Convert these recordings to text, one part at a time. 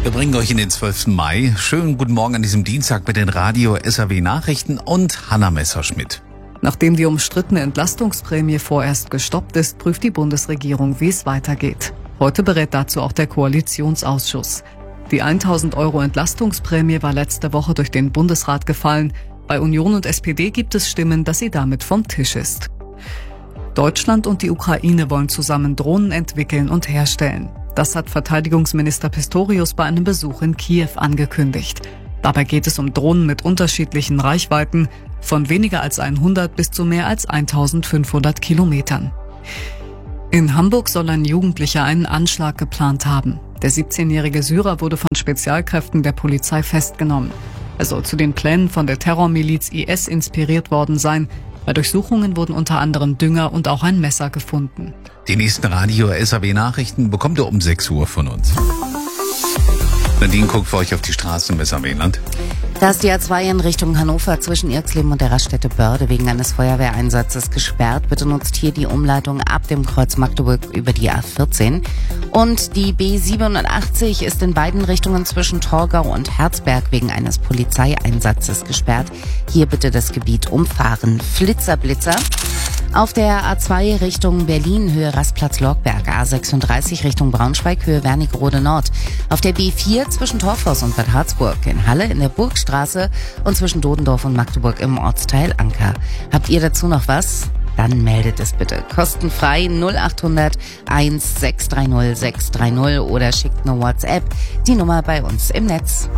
Wir bringen euch in den 12. Mai. Schönen guten Morgen an diesem Dienstag mit den Radio SAW Nachrichten und Hanna Messerschmidt. Nachdem die umstrittene Entlastungsprämie vorerst gestoppt ist, prüft die Bundesregierung, wie es weitergeht. Heute berät dazu auch der Koalitionsausschuss. Die 1.000 € Entlastungsprämie war letzte Woche durch den Bundesrat gefallen. Bei Union und SPD gibt es Stimmen, dass sie damit vom Tisch ist. Deutschland und die Ukraine wollen zusammen Drohnen entwickeln und herstellen. Das hat Verteidigungsminister Pistorius bei einem Besuch in Kiew angekündigt. Dabei geht es um Drohnen mit unterschiedlichen Reichweiten, von weniger als 100 bis zu mehr als 1.500 Kilometern. In Hamburg soll ein Jugendlicher einen Anschlag geplant haben. Der 17-jährige Syrer wurde von Spezialkräften der Polizei festgenommen. Er soll zu den Plänen von der Terrormiliz IS inspiriert worden sein. Bei Durchsuchungen wurden unter anderem Dünger und auch ein Messer gefunden. Die nächsten Radio SAW Nachrichten bekommt ihr um 6 Uhr von uns. Nadine guckt für euch auf die Straßen im SAW-Land. Da ist die A2 in Richtung Hannover zwischen Irxleben und der Raststätte Börde wegen eines Feuerwehreinsatzes gesperrt. Bitte nutzt hier die Umleitung ab dem Kreuz Magdeburg über die A14. Und die B87 ist in beiden Richtungen zwischen Torgau und Herzberg wegen eines Polizeieinsatzes gesperrt. Hier bitte das Gebiet umfahren. Blitzer. Auf der A2 Richtung Berlin, Höhe Rastplatz Lorgberg, A36 Richtung Braunschweig, Höhe Wernigerode Nord. Auf der B4 zwischen Torfhaus und Bad Harzburg, in Halle in der Burgstraße und zwischen Dodendorf und Magdeburg im Ortsteil Anker. Habt ihr dazu noch was? Dann meldet es bitte kostenfrei 0800 1630 630 oder schickt eine WhatsApp. Die Nummer bei uns im Netz.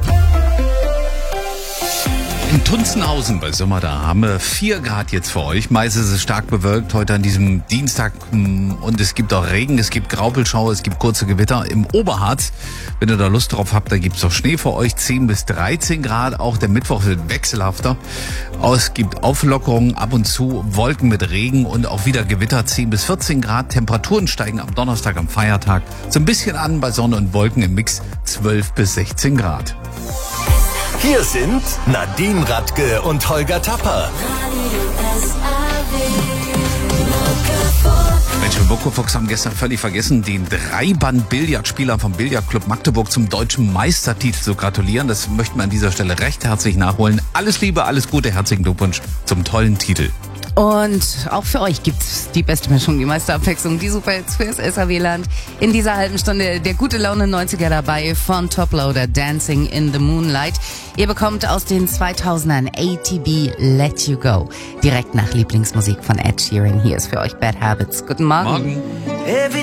In Tunzenhausen bei Sommer, da haben wir 4 Grad jetzt für euch. Meist ist es stark bewölkt heute an diesem Dienstag und es gibt auch Regen, es gibt Graupelschauer, es gibt kurze Gewitter im Oberharz. Wenn ihr da Lust drauf habt, da gibt's auch Schnee für euch, 10 bis 13 Grad. Auch der Mittwoch wird wechselhafter. Es gibt Auflockerungen, ab und zu Wolken mit Regen und auch wieder Gewitter, 10 bis 14 Grad. Temperaturen steigen am Donnerstag, am Feiertag so ein bisschen an, bei Sonne und Wolken im Mix 12 bis 16 Grad. Hier sind Nadine Radke und Holger Tapper. Mensch, wir Bokofox haben gestern völlig vergessen, den Dreiband-Billardspieler vom Billardclub Magdeburg zum deutschen Meistertitel zu gratulieren. Das möchten wir an dieser Stelle recht herzlich nachholen. Alles Liebe, alles Gute, herzlichen Glückwunsch zum tollen Titel. Und auch für euch gibt's die beste Mischung, die meiste Abwechslung, die Superhits fürs SAW-Land. In dieser halben Stunde der gute Laune 90er dabei von Toploader Dancing in the Moonlight. Ihr bekommt aus den 2000ern ATB Let You Go. Direkt nach Lieblingsmusik von Ed Sheeran. Hier ist für euch Bad Habits. Guten Morgen. Morgen.